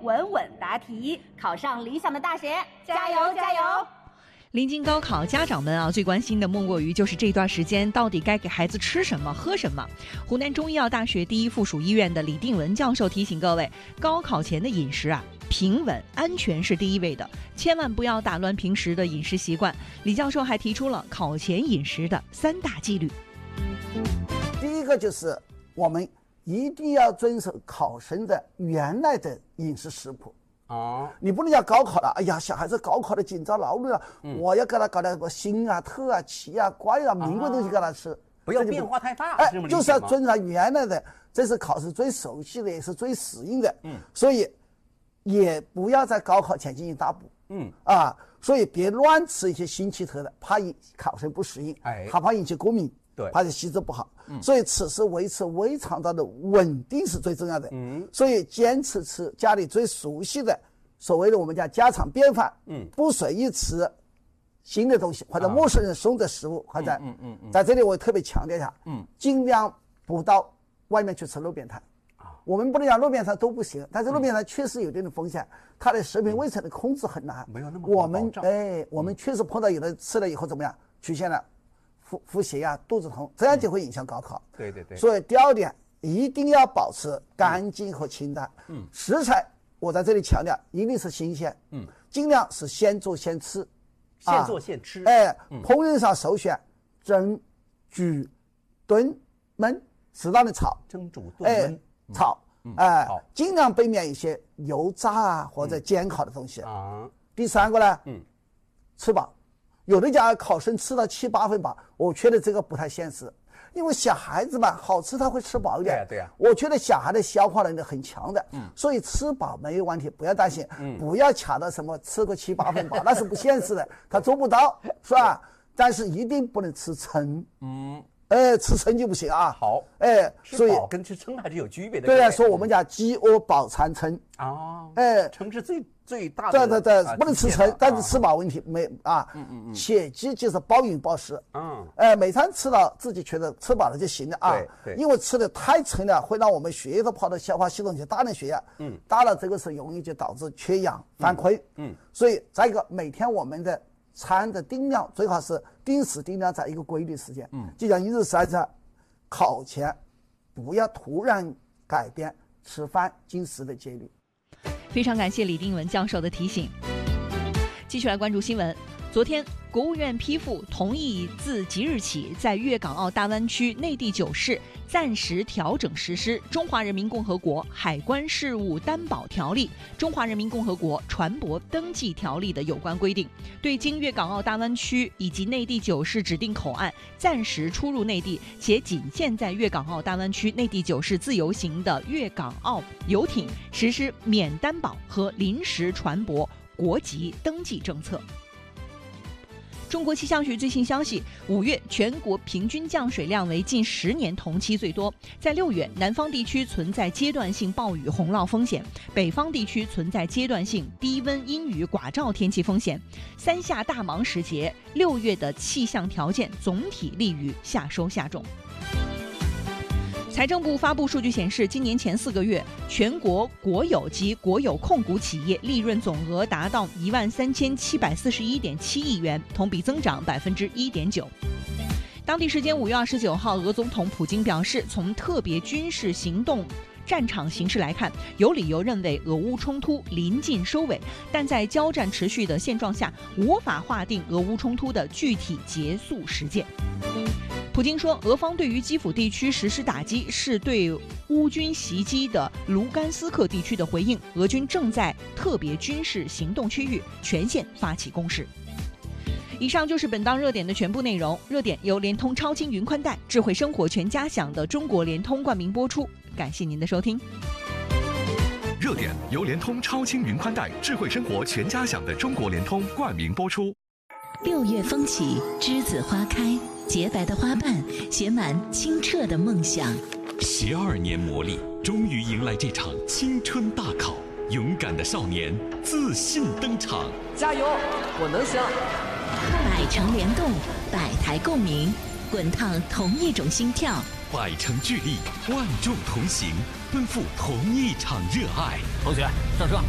稳稳答题， 考上理想的大学， 加油加油！ 临近高考，家长们最关心的莫过于就是这段时间到底该给孩子吃什么喝什么。湖南中医药大学第一附属医院的李定文教授提醒各位，高考前的饮食平稳安全是第一位的，千万不要打乱平时的饮食习惯。李教授还提出了考前饮食的3大纪律。 第一个就是我们一定要遵守考生的原来的饮食食谱。你不能要高考了，哎呀，小孩子高考的紧张劳碌了，我要给他搞点什么辛特奇瓜民国东西给他吃， 不要变化太大。 就是要遵照原来的，这是考试最熟悉的，也是最适应的。所以也不要在高考前进行大补。所以别乱吃一些新奇特的，怕考生不适应，怕引起过敏。对，怕是吸收不好，所以此时维持胃肠道的稳定是最重要的。所以坚持吃家里最熟悉的，所谓的我们叫家常便饭。不随意吃新的东西或者陌生人送的食物，或者在这里我特别强调一下，尽量不到外面去吃路边摊。我们不能讲路边摊都不行，但是路边摊确实有一定的风险，它的食品卫生的控制很难。 没有那么我们确实碰到有的吃了以后怎么样，出现了腹泻肚子痛，这样就会影响高考。 对。 所以第二点，一定要保持干净和清淡。食材我在这里强调，一定是新鲜。尽量是现做现吃。 现做现吃。 烹饪上首选蒸、煮、炖、焖，适当的炒。 蒸、煮、炖、焖。 炒。尽量避免一些油炸或者煎烤的东西。第三个呢，吃饱。有的家考生吃到7、8分饱，我觉得这个不太现实，因为小孩子嘛，好吃他会吃饱一点。 对呀。 我觉得小孩的消化能力很强的，所以吃饱没有问题，不要担心。不要卡到什么吃个7、8分饱，那是不现实的，他做不到，是吧？但是一定不能吃撑。吃撑就不行啊。 好。 所以吃饱跟吃撑还是有区别的。 对啊，说我们讲饥饿饱餐撑。 撑是最大的。 对，不能吃撑，但是吃饱问题没啊。切记就是暴饮暴食。每餐吃到自己觉得吃饱了就行了啊。 对。 因为吃的太撑了，会让我们血液都跑到消化系统去，大量血压。大了这个是容易就导致缺氧反馈。所以再一个，每天我们的餐的定量最好是定时定量，在一个规律时间。就像1日3餐，考前不要突然改变吃饭进食的节律。 非常感谢李定文教授的提醒。继续来关注新闻。昨天，国务院批复同意自即日起在粤港澳大湾区内地9市暂时调整实施《中华人民共和国海关事务担保条例》《中华人民共和国船舶登记条例》的有关规定，对经粤港澳大湾区以及内地9市指定口岸暂时出入内地且仅限在粤港澳大湾区内地9市自由行的粤港澳游艇实施免担保和临时船舶国籍登记政策。中国气象局最新消息，5月全国平均降水量为近10年同期最多。在6月，南方地区存在阶段性暴雨洪涝风险，北方地区存在阶段性低温阴雨寡照天气风险。3夏大忙时节，6月的气象条件总体利于夏收夏种。财政部发布数据显示，今年前4个月，全国国有及国有控股企业利润总额达到13741.7亿元，同比增长1.9%。当地时间5月29号，俄总统普京表示，从特别军事行动战场形势来看，有理由认为俄乌冲突临近收尾，但在交战持续的现状下，无法划定俄乌冲突的具体结束时间。普京说，俄方对于基辅地区实施打击是对乌军袭击的卢甘斯克地区的回应，俄军正在特别军事行动区域全线发起攻势。以上就是本档热点的全部内容。热点由联通超轻云宽带智慧生活全家享的中国联通冠名播出，感谢您的收听。 热点由联通超轻云宽带智慧生活全家享的中国联通冠名播出。 6月风起，栀子花开，洁白的花瓣写满清澈的梦想。 12年磨砺，终于迎来这场青春大考。勇敢的少年自信登场， 加油，我能行！ 百城联动，百台共鸣，滚烫同一种心跳， 百城聚力，万众同行，奔赴同一场热爱。 同学，上车。